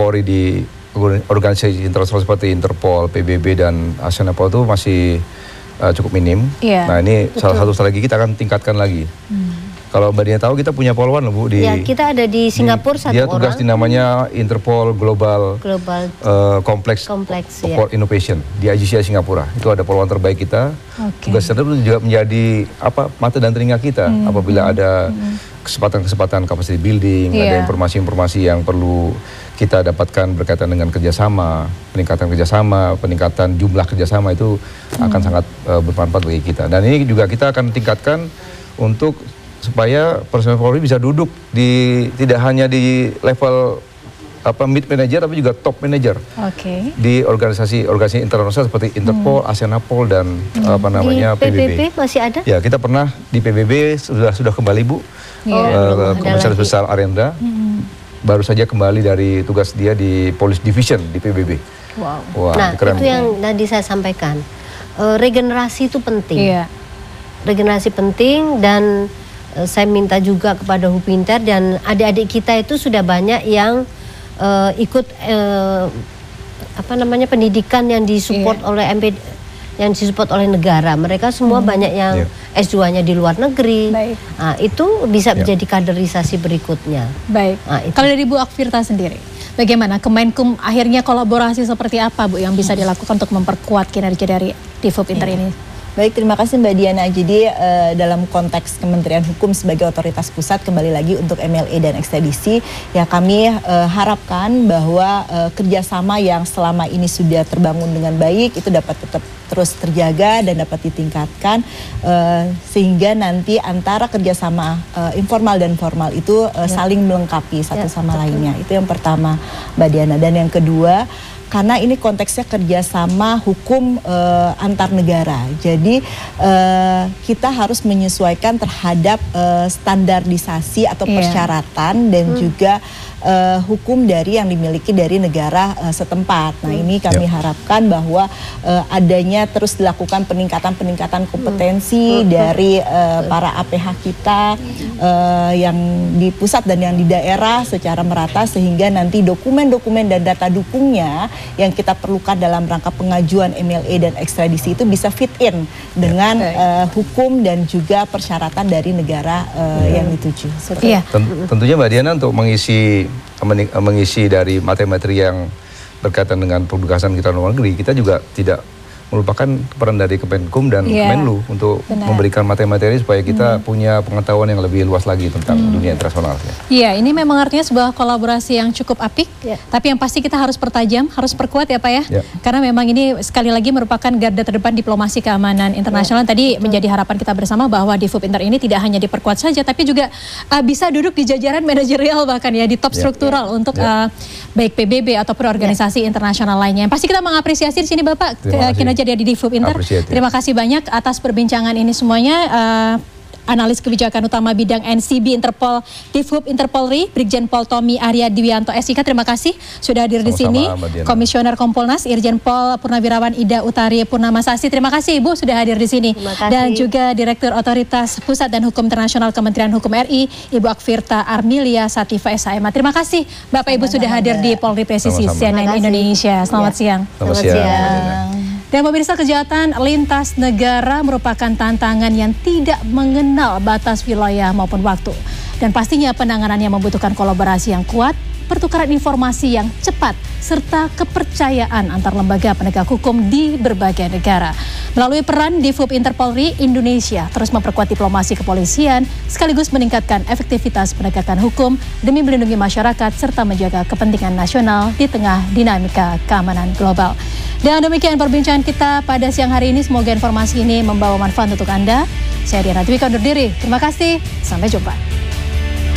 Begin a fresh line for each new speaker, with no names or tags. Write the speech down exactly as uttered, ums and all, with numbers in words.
Polri di organisasi internasional seperti Interpol, P B B dan ASEAN itu masih uh, cukup minim.
Yeah,
nah ini
betul.
salah satu strategi kita akan tingkatkan lagi. Hmm. Kalau Mbak Diana tahu kita punya poluan loh Bu di.
Ya, kita ada di Singapura
di,
satu
dia
orang.
Dia tugas di namanya Interpol Global,
Global
uh, Complex,
Complex
ya. Innovation di I G C I Singapura. Itu ada poluan terbaik kita. Okay. Tugas itu juga menjadi apa mata dan telinga kita hmm. apabila ada kesempatan-kesempatan capacity building, yeah. ada informasi-informasi yang perlu kita dapatkan berkaitan dengan kerjasama, peningkatan kerjasama, peningkatan jumlah kerjasama itu hmm. akan sangat uh, bermanfaat bagi kita. Dan ini juga kita akan tingkatkan untuk supaya personel Polri bisa duduk di tidak hanya di level apa mid manager tapi juga top manager.
Okay.
Di organisasi organisasi internasional seperti Interpol, hmm. ASEANAPOL dan hmm. apa namanya
di P B B.
P B B
masih ada?
Ya, kita pernah di P B B sudah sudah kembali Bu. Yeah. Uh, Komisaris Besar Arenda hmm. baru saja kembali dari tugas dia di Police Division di P B B.
Wow.
Wah,
nah,
keren.
itu yang tadi saya sampaikan. Uh, regenerasi itu penting. Yeah. Regenerasi penting dan saya minta juga kepada Hupinter dan adik-adik kita itu sudah banyak yang uh, ikut uh, apa namanya pendidikan yang disupport yeah. oleh M P yang disupport oleh negara. Mereka semua hmm. banyak yang yeah. S dua-nya di luar negeri. Nah, itu bisa yeah. menjadi kaderisasi berikutnya.
Baik. Nah, kalau dari Bu Akvirta sendiri, bagaimana Kemenkum akhirnya kolaborasi seperti apa Bu yang bisa dilakukan untuk memperkuat kinerja dari Divhupinter yeah. ini?
Baik, terima kasih Mbak Diana. Jadi uh, dalam konteks Kementerian Hukum sebagai otoritas pusat, kembali lagi untuk M L E dan ekstradisi, ya kami uh, harapkan bahwa uh, kerjasama yang selama ini sudah terbangun dengan baik itu dapat tetap terus terjaga dan dapat ditingkatkan uh, sehingga nanti antara kerjasama uh, informal dan formal itu uh, ya. saling melengkapi satu ya, sama betul. lainnya. Itu yang pertama Mbak Diana. Dan yang kedua, karena ini konteksnya kerjasama hukum uh, antar negara, jadi uh, kita harus menyesuaikan terhadap uh, standarisasi atau yeah. persyaratan dan hmm. juga uh, hukum dari yang dimiliki dari negara uh, setempat. Nah hmm. ini kami yeah. harapkan bahwa uh, adanya terus dilakukan peningkatan-peningkatan kompetensi hmm. dari uh, para A P H kita uh, yang di pusat dan yang di daerah secara merata sehingga nanti dokumen-dokumen dan data dukungnya yang kita perlukan dalam rangka pengajuan M L E dan ekstradisi itu bisa fit in dengan uh, hukum dan juga persyaratan dari negara uh, hmm. yang dituju.
Iya. Tentunya Mbak Diana untuk mengisi mengisi dari materi-materi yang berkaitan dengan penugasan kita luar negeri, kita juga tidak melupakan peran dari Kemenkum dan yeah. Menlu untuk Benar. memberikan materi-materi supaya kita hmm. punya pengetahuan yang lebih luas lagi tentang hmm. dunia internasional. Iya,
ya, ini memang artinya sebuah kolaborasi yang cukup apik, yeah. tapi yang pasti kita harus pertajam, harus perkuat ya Pak ya, yeah. karena memang ini sekali lagi merupakan garda terdepan diplomasi keamanan internasional. Yeah. Tadi Betul. menjadi harapan kita bersama bahwa Divhupinter ini tidak hanya diperkuat saja, tapi juga uh, bisa duduk di jajaran manajerial bahkan ya di top yeah. struktural yeah. untuk yeah. Uh, baik P B B ataupun organisasi yeah. internasional lainnya. Yang pasti kita mengapresiasi di sini Bapak kinerja jadi di Divhupinter. Terima kasih banyak atas perbincangan ini semuanya. Uh, Analis kebijakan utama bidang N C B Interpol Divhupinter Polri, Brigjen Pol Tommy Arya Dwianto S I K. Terima kasih sudah hadir di sini. Komisioner Kompolnas Irjen Pol Purnawirawan Ida Utari Purnamasasi. Terima kasih Ibu sudah hadir di sini. Dan juga Direktur Otoritas Pusat dan Hukum Internasional Kementerian Hukum R I, Ibu Akvirta Armilia Sativa S H M A. Terima kasih Bapak Ibu sudah hadir di Polri Presisi C N N Indonesia. Selamat ya. siang.
Selamat, Selamat siang. siang.
Dan pemirsa, kejahatan lintas negara merupakan tantangan yang tidak mengenal batas wilayah maupun waktu. Dan pastinya penanganannya membutuhkan kolaborasi yang kuat, pertukaran informasi yang cepat, serta kepercayaan antar lembaga penegak hukum di berbagai negara. Melalui peran Divhupinter Polri, Indonesia terus memperkuat diplomasi kepolisian, sekaligus meningkatkan efektivitas penegakan hukum demi melindungi masyarakat serta menjaga kepentingan nasional di tengah dinamika keamanan global. Dan demikian perbincangan kita pada siang hari ini. Semoga informasi ini membawa manfaat untuk Anda. Saya Diana Dwika undur diri. Terima kasih. Sampai jumpa.